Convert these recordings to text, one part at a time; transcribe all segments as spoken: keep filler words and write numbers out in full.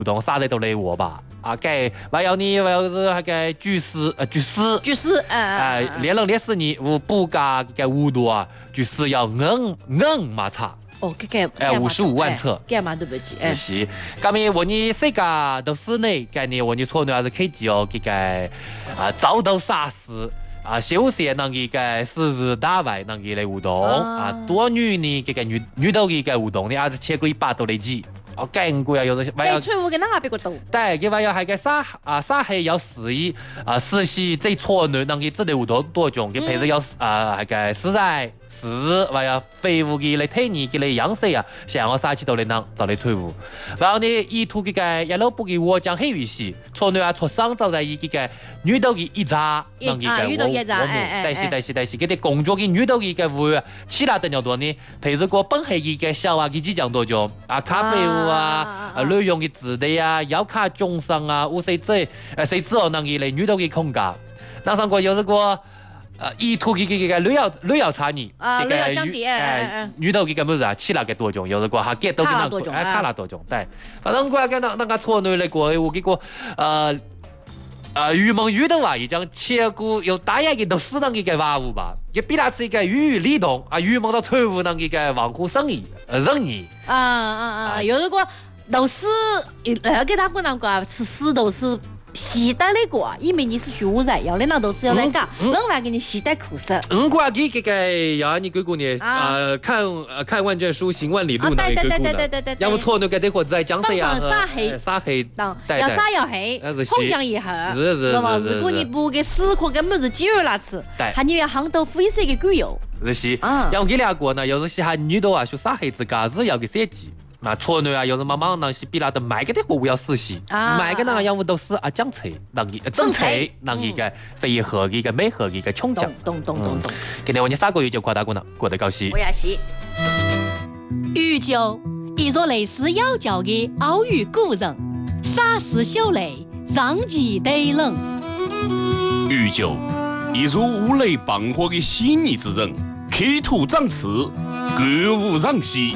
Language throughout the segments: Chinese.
动啥子都来活吧。啊，该还有你还有是那个巨狮呃巨狮巨狮哎哎，练了练死你我不加个五度啊，巨狮要硬硬马叉。 哦，这个哎，五十五万册， 干嘛对不起？哎， 是，咁咪我你世界都是呢，概念我你错呢还是科技哦，这个啊早都杀死。啊，休闲能嘅嘅四日打外能嘅嚟互動，啊多女呢嘅嘅女女到嘅嘅互動，你還是切過一百多嚟幾，哦更貴啊，有時但係財務嘅哪邊個多？ 對，佢話要係嘅沙啊沙係有四億啊四係最錯呢，能嘅質地互動多種，佢譬如有啊係嘅實在。是，還有廢物嘅嚟睇你嘅嚟養死啊，想我殺起到嚟能就嚟財務。然後呢，意圖嘅嘅一路不嘅我講黑語系，錯呢啊錯生就係依嘅嘅女到嘅一扎，能嘅嘅我我但是但是但是，佢哋工作嘅女到嘅嘅會其他等樣多呢，譬如講本係嘅嘅小啊嘅幾講多種啊咖啡屋啊，啊內容嘅字地啊，要卡眾生啊，有誰知誒誰知哦能嘅嚟女到嘅空間，那上過有這個。呃，意圖嘅嘅嘅旅遊旅遊產業， 啊，旅遊獎啲誒， 遇到嘅咁樣啊，七那個多種，有的個哈幾都是那誒卡那多種，對，反正我講那那個錯女嚟過，我結果呃呃漁網遇到話已經切過有大一嘅都死能嘅嘅話務吧，也比那是一個魚理動啊，漁網到財務能嘅嘅網戶生意，呃生意。 啊啊啊，有的個都是呃給他們那個吃屎都是。攜帶那個，因為你是學人，要你那都是要來講，人話給你攜帶苦實。 嗯，我記嘅嘅有你句句呢，呃，看呃看萬卷書，行萬里路那句句呢。對對對對。要麼錯那個啲個在講誰呀？ 沙黑， 沙黑， 要沙要黑，紅醬一黑。 是是是是。 如果你不給屎殼根本是雞肉拿吃，還你要夯到灰色嘅狗油。 是是。要給兩個呢，有時係女的啊，學沙黑自家是要給設計。那錯女啊，有時媽媽能是比那的買個的貨物要實習，買個那個要麼都是啊講菜，能嘅正菜，能嘅嘅肥和嘅嘅美和嘅嘅衝醬。 懂懂懂懂。 今天我哋三個月就過大過呢，過得高興。 我也是。 豫州，一座類似妖教嘅奧語古人，沙石秀麗，讓其對冷。 豫州，一座五雷傍火嘅細膩之人，刻土長刺，歌舞讓西。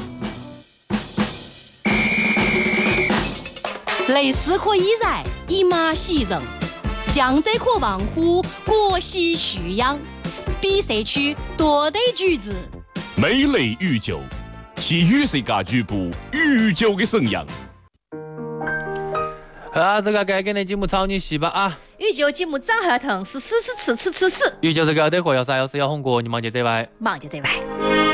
类似可以在一马喜人，江浙可望乎国喜徐阳，比赛区多得举子。 美丽豫州，是与世界局部豫州的沈阳。 啊，这个该给你节目操你戏吧啊！ 豫州节目长合同是死死吃吃吃死。 豫州这个对火要啥要是要红过，你忙就这外， 忙就这外。